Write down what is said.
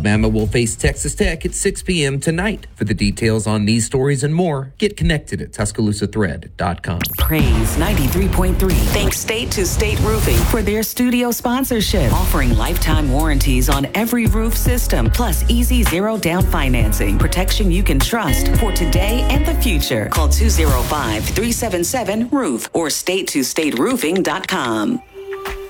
Alabama will face Texas Tech at 6 p.m. tonight. For the details on these stories and more, get connected at TuscaloosaThread.com. Praise 93.3 thanks State to State Roofing for their studio sponsorship, offering lifetime warranties on every roof system, plus easy zero down financing, protection you can trust for today and the future. Call 205-377-ROOF or StateToStateRoofing.com.